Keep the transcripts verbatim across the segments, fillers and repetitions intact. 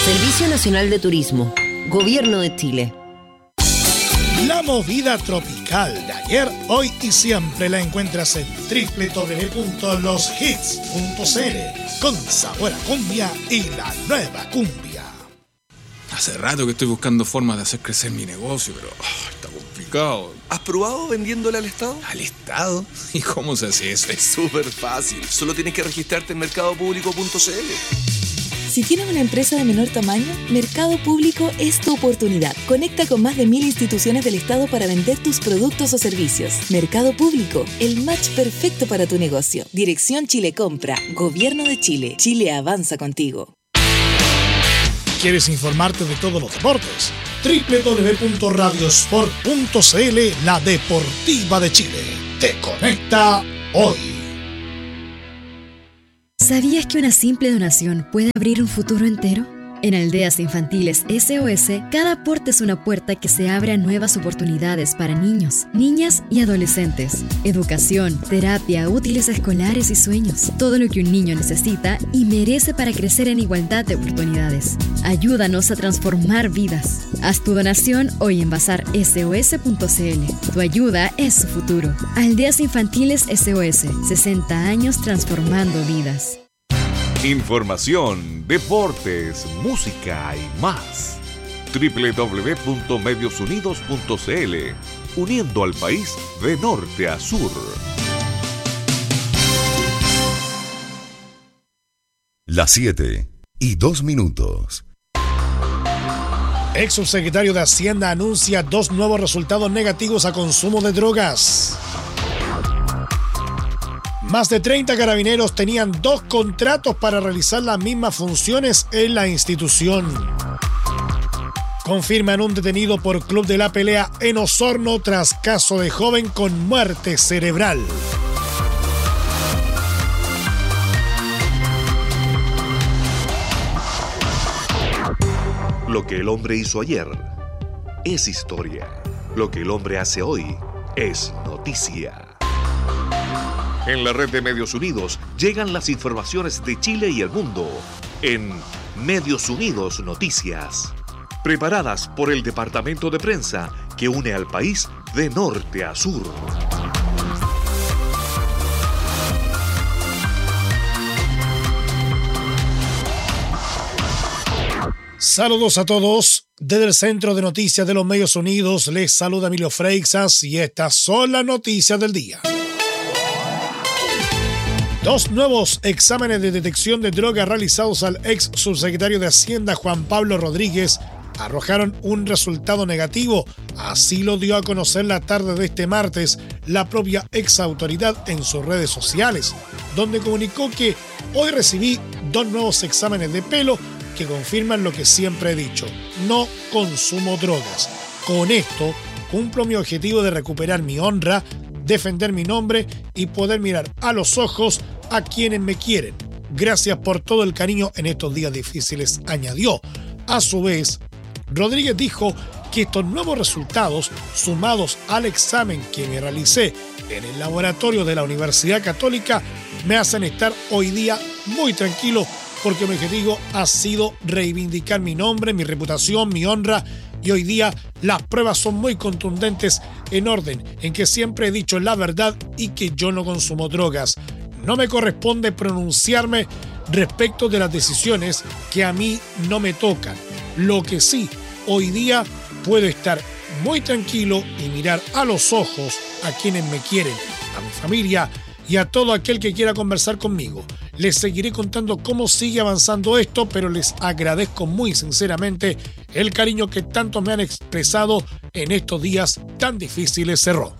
Servicio Nacional de Turismo, Gobierno de Chile. La movida tropical de ayer, hoy y siempre la encuentras en doble u doble u doble u punto los hits punto c l, con sabor a cumbia y la nueva cumbia. Hace rato que estoy buscando formas de hacer crecer mi negocio, pero oh, está complicado. ¿Has probado vendiéndole al Estado? ¿Al Estado? ¿Y cómo se hace eso? Es súper fácil. Solo tienes que registrarte en mercado público punto c l. Si tienes una empresa de menor tamaño, Mercado Público es tu oportunidad. Conecta con más de mil instituciones del Estado para vender tus productos o servicios. Mercado Público, el match perfecto para tu negocio. Dirección Chile Compra, Gobierno de Chile. Chile avanza contigo. ¿Quieres informarte de todos los deportes? doble u doble u doble u punto radiosport punto c l, la deportiva de Chile. Te conecta hoy. ¿Sabías que una simple donación puede abrir un futuro entero? En Aldeas Infantiles S O S, cada aporte es una puerta que se abre a nuevas oportunidades para niños, niñas y adolescentes. Educación, terapia, útiles escolares y sueños. Todo lo que un niño necesita y merece para crecer en igualdad de oportunidades. Ayúdanos a transformar vidas. Haz tu donación hoy en bazar S O S punto c l. Tu ayuda es su futuro. Aldeas Infantiles S O S, sesenta años transformando vidas. Información, deportes, música y más. doble u doble u doble u punto medios unidos punto c l, uniendo al país de norte a sur. Las siete y dos minutos. Ex subsecretario de Hacienda anuncia dos nuevos resultados negativos a consumo de drogas. Más de treinta carabineros tenían dos contratos para realizar las mismas funciones en la institución. Confirman un detenido por Club de la Pelea en Osorno tras caso de joven con muerte cerebral. Lo que el hombre hizo ayer es historia. Lo que el hombre hace hoy es noticia. En la red de Medios Unidos llegan las informaciones de Chile y el mundo en Medios Unidos Noticias, preparadas por el departamento de prensa que une al país de norte a sur. Saludos a todos. Desde el Centro de Noticias de los Medios Unidos les saluda Emilio Freixas y estas son las noticias del día. Dos nuevos exámenes de detección de droga realizados al ex subsecretario de Hacienda Juan Pablo Rodríguez arrojaron un resultado negativo. Así lo dio a conocer la tarde de este martes la propia ex autoridad en sus redes sociales, donde comunicó que hoy recibí dos nuevos exámenes de pelo que confirman lo que siempre he dicho: no consumo drogas. Con esto cumplo mi objetivo de recuperar mi honra, defender mi nombre y poder mirar a los ojos a quienes me quieren. Gracias por todo el cariño en estos días difíciles, añadió. A su vez, Rodríguez dijo que estos nuevos resultados, sumados al examen que me realicé en el laboratorio de la Universidad Católica, me hacen estar hoy día muy tranquilo porque mi objetivo ha sido reivindicar mi nombre, mi reputación, mi honra, y hoy día las pruebas son muy contundentes en orden en que siempre he dicho la verdad y que yo no consumo drogas. No me corresponde pronunciarme respecto de las decisiones que a mí no me tocan. Lo que sí, hoy día puedo estar muy tranquilo y mirar a los ojos a quienes me quieren, a mi familia y a todo aquel que quiera conversar conmigo. Les seguiré contando cómo sigue avanzando esto, pero les agradezco muy sinceramente el cariño que tanto me han expresado en estos días tan difíciles, cerró.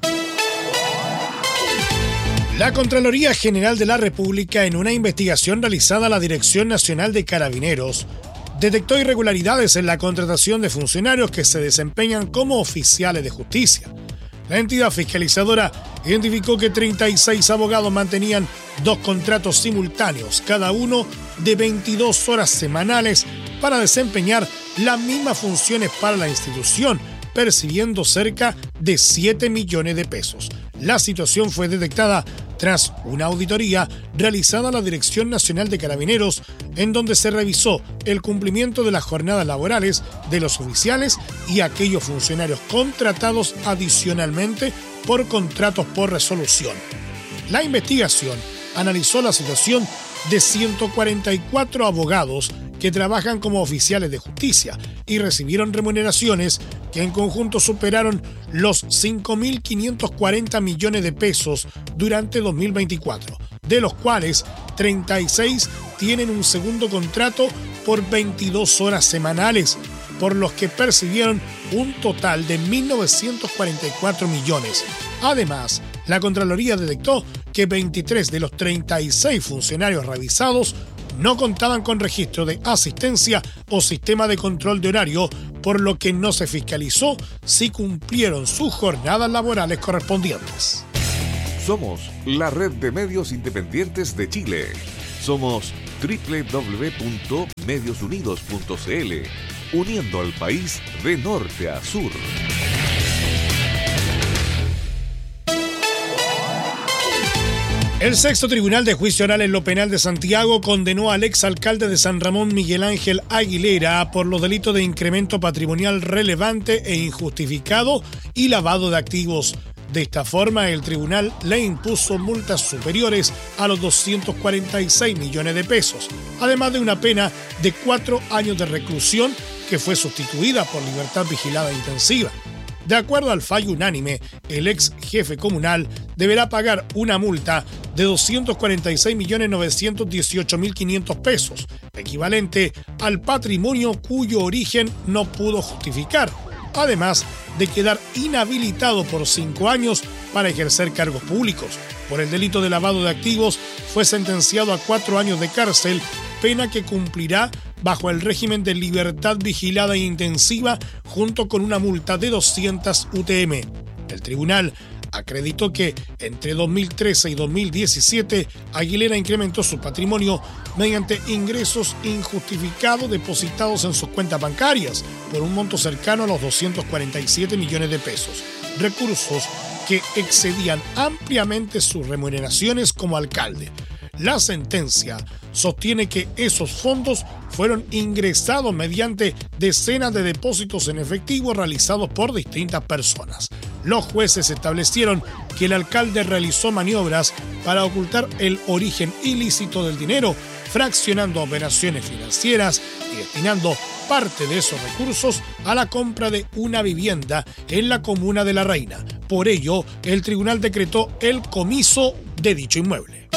La Contraloría General de la República, en una investigación realizada a la Dirección Nacional de Carabineros, detectó irregularidades en la contratación de funcionarios que se desempeñan como oficiales de justicia. La entidad fiscalizadora identificó que treinta y seis abogados mantenían dos contratos simultáneos, cada uno de veintidós horas semanales, para desempeñar las mismas funciones para la institución, percibiendo cerca de siete millones de pesos. La situación fue detectada tras una auditoría realizada a la Dirección Nacional de Carabineros, en donde se revisó el cumplimiento de las jornadas laborales de los oficiales y aquellos funcionarios contratados adicionalmente por contratos por resolución. La investigación analizó la situación de ciento cuarenta y cuatro abogados que trabajan como oficiales de justicia y recibieron remuneraciones que en conjunto superaron los cinco mil quinientos cuarenta millones de pesos durante dos mil veinticuatro, de los cuales treinta y seis tienen un segundo contrato por veintidós horas semanales, por los que percibieron un total de mil novecientos cuarenta y cuatro millones. Además, la Contraloría detectó que veintitrés de los treinta y seis funcionarios revisados no contaban con registro de asistencia o sistema de control de horario, por lo que no se fiscalizó si cumplieron sus jornadas laborales correspondientes. Somos la red de medios independientes de Chile. Somos doble u doble u doble u punto medios unidos punto c l, uniendo al país de norte a sur. El sexto Tribunal de Juicio Oral en lo Penal de Santiago condenó al exalcalde de San Ramón, Miguel Ángel Aguilera, por los delitos de incremento patrimonial relevante e injustificado y lavado de activos. De esta forma, el tribunal le impuso multas superiores a los doscientos cuarenta y seis millones de pesos, además de una pena de cuatro años de reclusión que fue sustituida por libertad vigilada intensiva. De acuerdo al fallo unánime, el ex jefe comunal deberá pagar una multa de doscientos cuarenta y seis millones novecientos dieciocho mil quinientos pesos, equivalente al patrimonio cuyo origen no pudo justificar, además de quedar inhabilitado por cinco años para ejercer cargos públicos. Por el delito de lavado de activos, fue sentenciado a cuatro años de cárcel, pena que cumplirá bajo el régimen de libertad vigilada e intensiva, junto con una multa de doscientas U T M. El tribunal acreditó que entre dos mil trece y dos mil diecisiete Aguilera incrementó su patrimonio mediante ingresos injustificados depositados en sus cuentas bancarias por un monto cercano a los doscientos cuarenta y siete millones de pesos, recursos que excedían ampliamente sus remuneraciones como alcalde. La sentencia sostiene que esos fondos fueron ingresados mediante decenas de depósitos en efectivo realizados por distintas personas. Los jueces establecieron que el alcalde realizó maniobras para ocultar el origen ilícito del dinero, fraccionando operaciones financieras y destinando parte de esos recursos a la compra de una vivienda en la comuna de La Reina. Por ello, el tribunal decretó el comiso de dicho inmueble.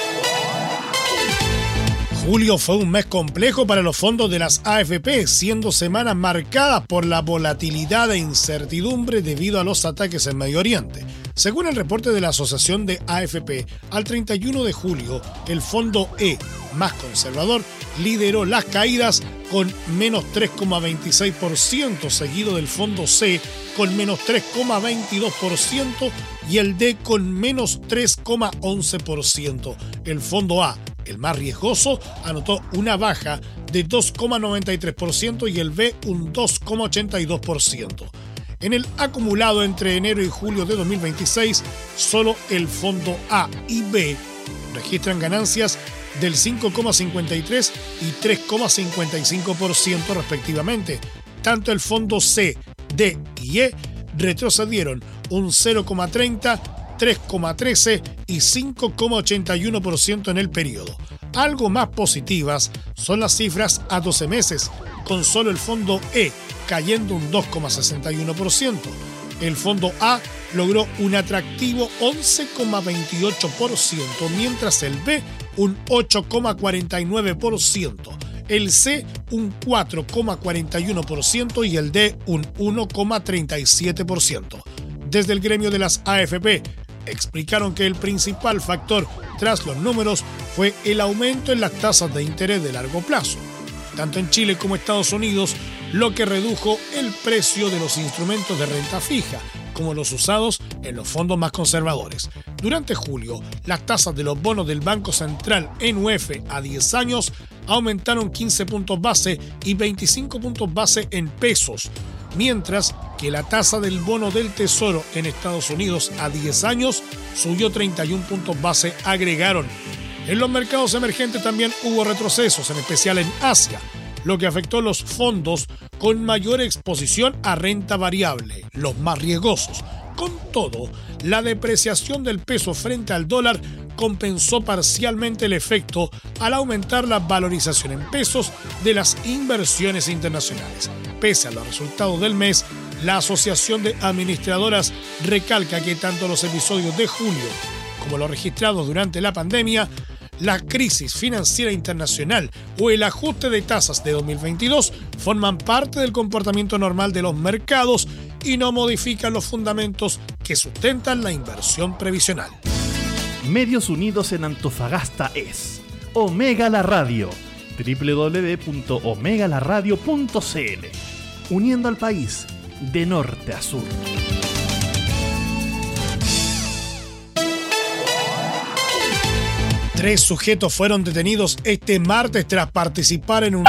Julio fue un mes complejo para los fondos de las A F P, siendo semanas marcadas por la volatilidad e incertidumbre debido a los ataques en Medio Oriente. Según el reporte de la Asociación de A F P, al treinta y uno de julio, el fondo E, más conservador, lideró las caídas con menos tres coma veintiséis por ciento, seguido del fondo C con menos tres coma veintidós por ciento y el D con menos tres coma once por ciento. El fondo A, el más riesgoso, anotó una baja de dos coma noventa y tres por ciento y el B un dos coma ochenta y dos por ciento. En el acumulado entre enero y julio de dos mil veintiséis, solo el fondo A y B registran ganancias del cinco coma cincuenta y tres y tres coma cincuenta y cinco por ciento respectivamente. Tanto el fondo C, D y E retrocedieron un cero coma treinta, tres coma trece y cinco coma ochenta y uno por ciento en el periodo. Algo más positivas son las cifras a doce meses, con solo el fondo E cayendo un dos coma sesenta y uno por ciento. El fondo A logró un atractivo once coma veintiocho por ciento, mientras el B un ocho coma cuarenta y nueve por ciento, el C un cuatro coma cuarenta y uno por ciento y el D un uno coma treinta y siete por ciento. Desde el gremio de las A F P explicaron que el principal factor tras los números fue el aumento en las tasas de interés de largo plazo, tanto en Chile como Estados Unidos, lo que redujo el precio de los instrumentos de renta fija, como los usados en los fondos más conservadores. Durante julio, las tasas de los bonos del Banco Central N U F a diez años aumentaron quince puntos base y veinticinco puntos base en pesos, mientras que la tasa del bono del Tesoro en Estados Unidos a diez años subió treinta y un puntos base, agregaron. En los mercados emergentes también hubo retrocesos, en especial en Asia, lo que afectó los fondos con mayor exposición a renta variable, los más riesgosos. Con todo, la depreciación del peso frente al dólar compensó parcialmente el efecto al aumentar la valorización en pesos de las inversiones internacionales. Pese a los resultados del mes, la Asociación de Administradoras recalca que tanto los episodios de julio como los registrados durante la pandemia, la crisis financiera internacional o el ajuste de tasas de dos mil veintidós forman parte del comportamiento normal de los mercados y no modifican los fundamentos que sustentan la inversión previsional. Medios Unidos en Antofagasta es Omega La Radio, doble u doble u doble u punto omega la radio punto c l, uniendo al país de norte a sur. Tres sujetos fueron detenidos este martes tras participar en un